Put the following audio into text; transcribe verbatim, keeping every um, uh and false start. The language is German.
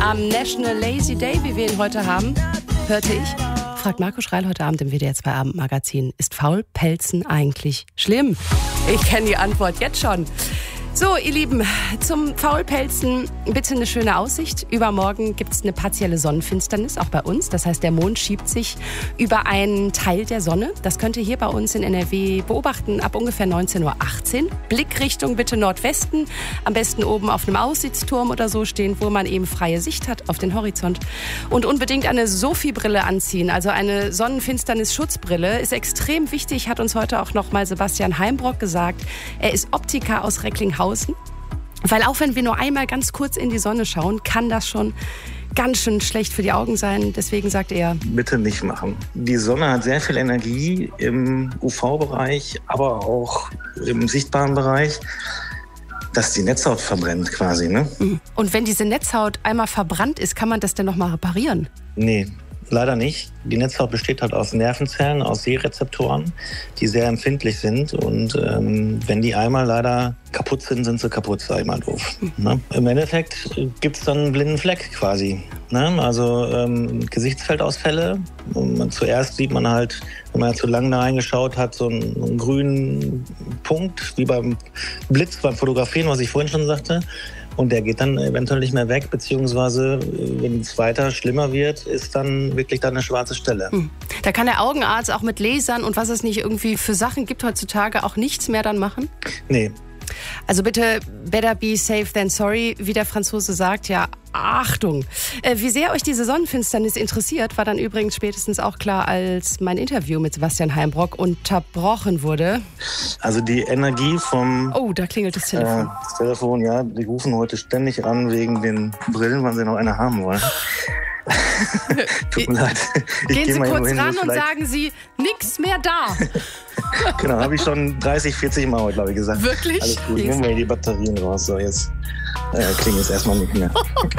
Am National Lazy Day, wie wir ihn heute haben, hörte ich, fragt Marco Schreil heute Abend im W D R zwei Abendmagazin, ist Faulpelzen eigentlich schlimm? Ich kenne die Antwort jetzt schon. So, ihr Lieben, zum Faulpelzen bitte eine schöne Aussicht. Übermorgen gibt es eine partielle Sonnenfinsternis, auch bei uns. Das heißt, der Mond schiebt sich über einen Teil der Sonne. Das könnt ihr hier bei uns in N R W beobachten ab ungefähr neunzehn Uhr achtzehn. Blickrichtung bitte Nordwesten. Am besten oben auf einem Aussichtsturm oder so stehen, wo man eben freie Sicht hat auf den Horizont. Und unbedingt eine Sophie-Brille anziehen, also eine Sonnenfinsternis-Schutzbrille. Ist extrem wichtig, hat uns heute auch noch mal Sebastian Heimbrock gesagt. Er ist Optiker aus Recklinghausen. Weil auch wenn wir nur einmal ganz kurz in die Sonne schauen, kann das schon ganz schön schlecht für die Augen sein. Deswegen sagt er, bitte nicht machen. Die Sonne hat sehr viel Energie im U V-Bereich, aber auch im sichtbaren Bereich, dass die Netzhaut verbrennt quasi. Ne? Und wenn diese Netzhaut einmal verbrannt ist, kann man das denn nochmal reparieren? Nee. Leider nicht. Die Netzhaut besteht halt aus Nervenzellen, aus Sehrezeptoren, die sehr empfindlich sind. Und ähm, wenn die einmal leider kaputt sind, sind sie kaputt, sag ich mal doof. Mhm. Ne? Im Endeffekt gibt es dann einen blinden Fleck quasi. Ne? Also ähm, Gesichtsfeldausfälle. Und man, zuerst sieht man halt, wenn man ja zu lange da reingeschaut hat, so einen, einen grünen Punkt, wie beim Blitz, beim Fotografieren, was ich vorhin schon sagte. Und der geht dann eventuell nicht mehr weg, beziehungsweise wenn es weiter schlimmer wird, ist dann wirklich dann eine schwarze Stelle. Hm. Da kann der Augenarzt auch mit Lasern und was es nicht irgendwie für Sachen gibt heutzutage auch nichts mehr dann machen? Nee. Also bitte better be safe than sorry, wie der Franzose sagt, ja, Achtung. Äh, wie sehr euch diese Sonnenfinsternis interessiert, war dann übrigens spätestens auch klar, als mein Interview mit Sebastian Heimbrock unterbrochen wurde. Also die Energie vom... Oh, da klingelt das Telefon. Äh, das Telefon, ja, die rufen heute ständig an wegen den Brillen, weil sie noch eine haben wollen. Tut mir leid. Ich Gehen Sie mal kurz hin, ran und sagen Sie, nix mehr da. Genau, habe ich schon dreißig, vierzig Mal heute, glaube ich, gesagt. Wirklich? Alles gut, nehmen wir die Batterien raus. So, jetzt äh, klingt es erstmal nicht mehr.